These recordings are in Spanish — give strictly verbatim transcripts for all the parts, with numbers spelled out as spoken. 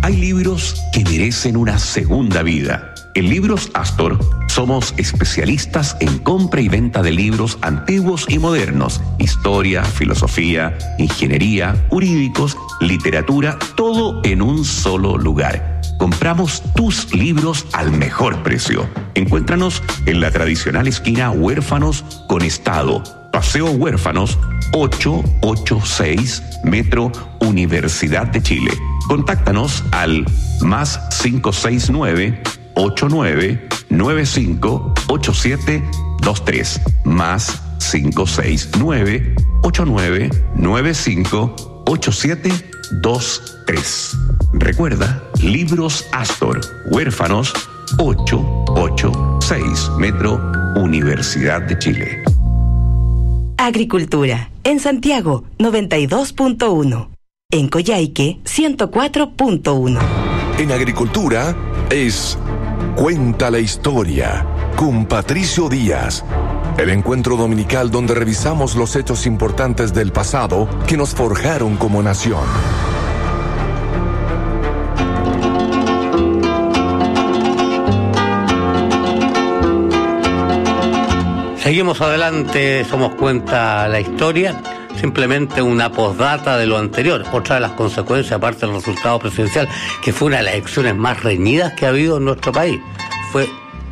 Hay libros que merecen una segunda vida. En Libros Astor somos especialistas en compra y venta de libros antiguos y modernos, historia, filosofía, ingeniería, jurídicos, literatura, todo en un solo lugar. Compramos tus libros al mejor precio. Encuéntranos en la tradicional esquina Huérfanos con Estado, Paseo Huérfanos ochocientos ochenta y seis, Metro Universidad de Chile. Contáctanos al más cinco seis nueve, ocho nueve nueve cinco ocho siete dos tres, más cinco seis nueve, ocho nueve nueve cinco ocho siete dos tres. Recuerda, Libros Astor, Huérfanos ochocientos ochenta y seis, Metro Universidad de Chile. Agricultura, en Santiago, noventa y dos punto uno. En Coyhaique, ciento cuatro punto uno. En Agricultura es Cuenta la Historia, con Patricio Díaz. El encuentro dominical donde revisamos los hechos importantes del pasado que nos forjaron como nación. Seguimos adelante, somos Cuenta la Historia, simplemente una postdata de lo anterior. Otra de las consecuencias, aparte del resultado presidencial, que fue una de las elecciones más reñidas que ha habido en nuestro país, fue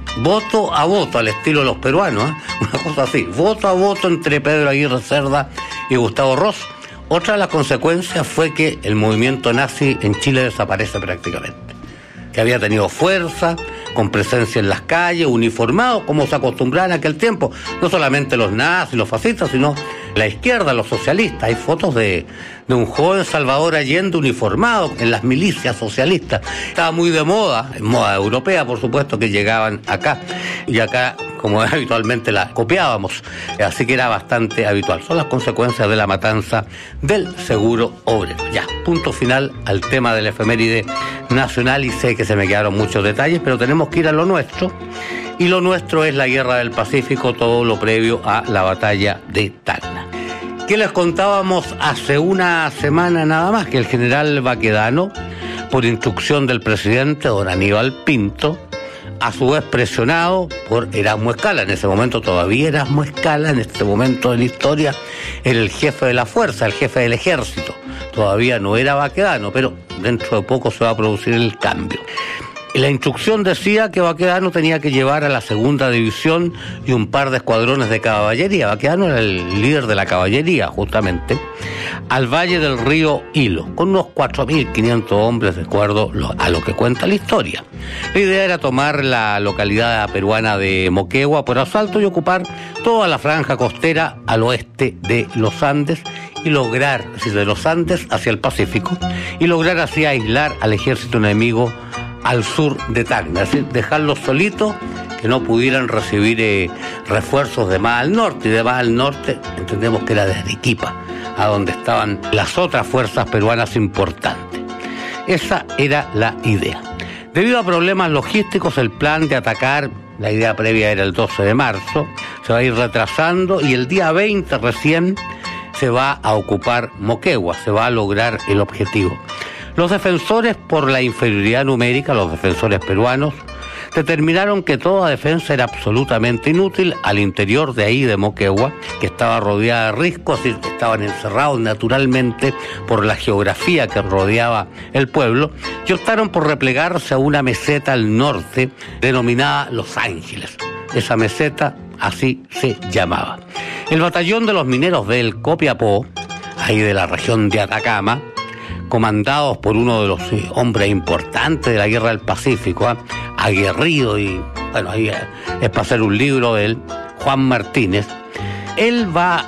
voto a voto, al estilo de los peruanos, ¿eh? Una cosa así, voto a voto entre Pedro Aguirre Cerda y Gustavo Ross. Otra de las consecuencias fue que el movimiento nazi en Chile desaparece prácticamente, que había tenido fuerza, con presencia en las calles, uniformados, como se acostumbraba en aquel tiempo, no solamente los nazis, los fascistas, sino la izquierda, los socialistas. Hay fotos de, de un joven Salvador Allende uniformado en las milicias socialistas. Estaba muy de moda, en moda europea, por supuesto, que llegaban acá, y acá, como habitualmente la copiábamos, así que era bastante habitual. Son las consecuencias de la matanza del seguro obrero. Ya, punto final al tema del efeméride nacional, y sé que se me quedaron muchos detalles, pero tenemos que ir a lo nuestro, y lo nuestro es la Guerra del Pacífico, todo lo previo a la batalla de Tacna. ¿Qué les contábamos hace una semana nada más? Que el general Baquedano, por instrucción del presidente don Aníbal Pinto, a su vez presionado por Erasmo Escala, en ese momento todavía Erasmo Escala, en este momento de la historia, era el jefe de la fuerza, el jefe del ejército, todavía no era Baquedano, pero dentro de poco se va a producir el cambio. Y la instrucción decía que Baquedano tenía que llevar a la segunda división y un par de escuadrones de caballería, Baquedano era el líder de la caballería justamente, al valle del río Hilo, con unos cuatro mil quinientos hombres, de acuerdo a lo que cuenta la historia. La idea era tomar la localidad peruana de Moquegua por asalto y ocupar toda la franja costera al oeste de los Andes y lograr, es decir, de los Andes hacia el Pacífico, y lograr así aislar al ejército enemigo al sur de Tacna, es decir, dejarlos solitos, que no pudieran recibir eh, refuerzos de más al norte, y de más al norte entendemos que era de Arequipa, a donde estaban las otras fuerzas peruanas importantes. Esa era la idea. Debido a problemas logísticos, el plan de atacar, la idea previa era el doce de marzo, se va a ir retrasando, y el día veinte recién se va a ocupar Moquegua, se va a lograr el objetivo. Los defensores, por la inferioridad numérica, los defensores peruanos, determinaron que toda defensa era absolutamente inútil al interior de ahí de Moquegua, que estaba rodeada de riscos, y estaban encerrados naturalmente por la geografía que rodeaba el pueblo, y optaron por replegarse a una meseta al norte denominada Los Ángeles. Esa meseta así se llamaba. El batallón de los mineros del Copiapó, ahí de la región de Atacama, comandados por uno de los eh, hombres importantes de la Guerra del Pacífico, ¿eh? aguerrido, y bueno, ahí eh, es para hacer un libro de él, Juan Martínez. Él va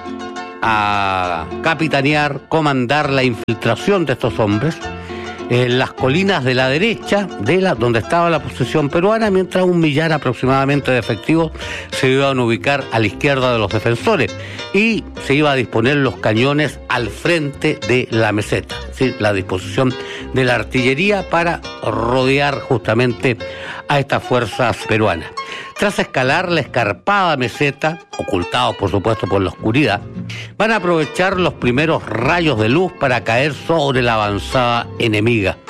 a capitanear, comandar la infiltración de estos hombres en las colinas de la derecha, de la donde estaba la posición peruana, mientras un millar aproximadamente de efectivos se iban a ubicar a la izquierda de los defensores, y se iba a disponer los cañones al frente de la meseta, es decir, la disposición de la artillería para rodear justamente a estas fuerzas peruanas. Tras escalar la escarpada meseta, ocultados por supuesto por la oscuridad, van a aprovechar los primeros rayos de luz para caer sobre la avanzada enemiga.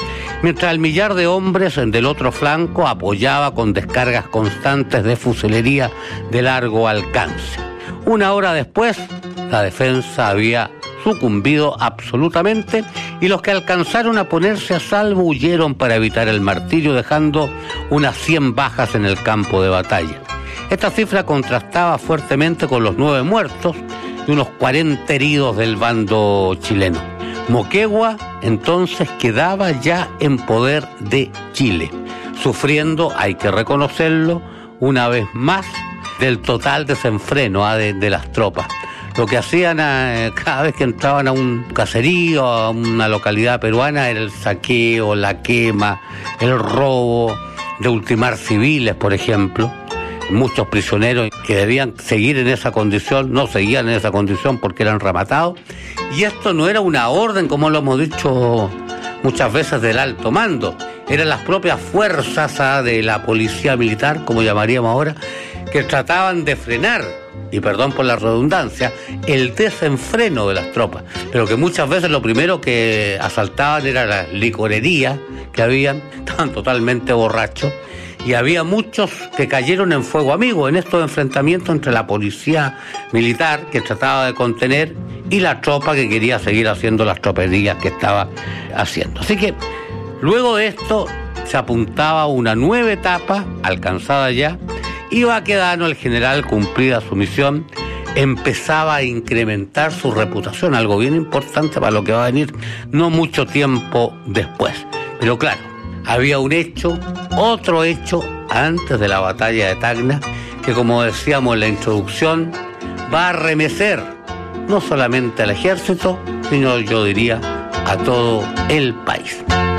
mientras el millar de hombres del otro flanco apoyaba con descargas constantes de fusilería de largo alcance. Una hora después, la defensa había sucumbido absolutamente y los que alcanzaron a ponerse a salvo huyeron para evitar el martirio, dejando unas cien bajas en el campo de batalla. Esta cifra contrastaba fuertemente con los nueve muertos y unos cuarenta heridos del bando chileno. Moquegua entonces quedaba ya en poder de Chile, sufriendo, hay que reconocerlo, una vez más del total desenfreno ¿eh? de, de las tropas. Lo que hacían eh, cada vez que entraban a un caserío, a una localidad peruana, era el saqueo, la quema, el robo, de ultimar civiles, por ejemplo. Muchos prisioneros que debían seguir en esa condición, no seguían en esa condición porque eran rematados. Y esto no era una orden, como lo hemos dicho muchas veces, del alto mando. Eran las propias fuerzas ¿ah? de la policía militar, como llamaríamos ahora, que trataban de frenar, y perdón por la redundancia, el desenfreno de las tropas. Pero que muchas veces lo primero que asaltaban era la licorería que habían, estaban totalmente borrachos. Y había muchos que cayeron en fuego amigo en estos enfrentamientos entre la policía militar que trataba de contener y la tropa que quería seguir haciendo las tropelías que estaba haciendo. Así que luego de esto se apuntaba a una nueva etapa alcanzada ya y Baquedano, el general, cumplida su misión, empezaba a incrementar su reputación, algo bien importante para lo que va a venir no mucho tiempo después. Pero claro, había un hecho, otro hecho, antes de la batalla de Tacna, que como decíamos en la introducción, va a arremecer no solamente al ejército, sino yo diría a todo el país.